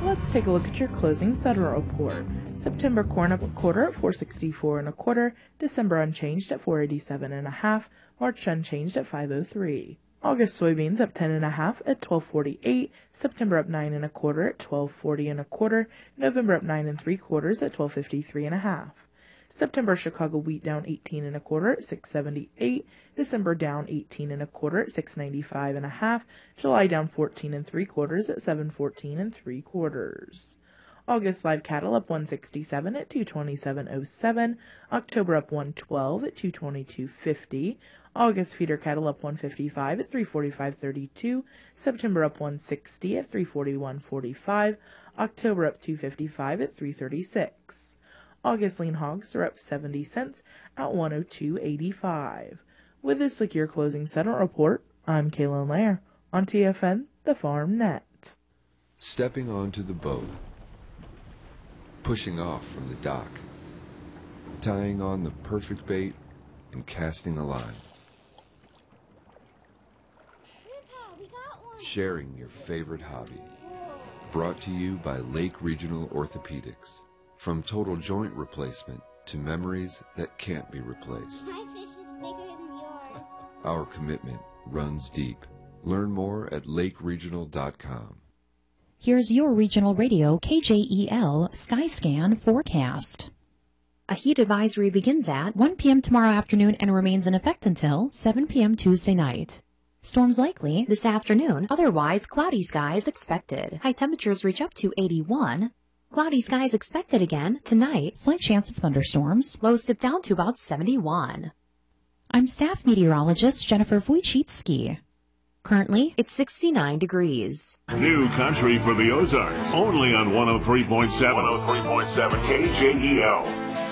Let's take a look at your closing settlement report. September corn up a quarter at $4.64 1/4, December unchanged at $4.87 1/2, March unchanged at $5.03. August soybeans up 10 1/2 at $12.48, September up 9 1/4 at $12.40 1/4, November up 9 3/4 at $12.53 1/2. September Chicago wheat down 18 1/4 at $6.78, December down 18 1/4 at $6.95 1/2, July down 14 3/4 at $7.14 3/4. August live cattle up 167 at $227.07, October up 112 at $222.50, August feeder cattle up 155 at $345.32, September up 160 at $341.45, October up 255 at $336. August lean hogs are up 70 cents at $102.85. With this look your closing settlement report, I'm Kaylin Lair on TFN, the Farm Net. Stepping onto the boat, pushing off from the dock, tying on the perfect bait, and casting a line. Grandpa, we got one. Sharing your favorite hobby. Brought to you by Lake Regional Orthopedics. From total joint replacement to memories that can't be replaced. My fish is bigger than yours. Our commitment runs deep. Learn more at lakeregional.com. Here's your regional radio KJEL Skyscan forecast. A heat advisory begins at 1 p.m. tomorrow afternoon and remains in effect until 7 p.m. Tuesday night. Storms likely this afternoon, otherwise cloudy skies expected. High temperatures reach up to 81. Cloudy skies expected again tonight. Slight chance of thunderstorms. Lows dip down to about 71. I'm staff meteorologist Jennifer Wojcicki. Currently, it's 69 degrees. New country for the Ozarks. Only on 103.7. 103.7 KJEL.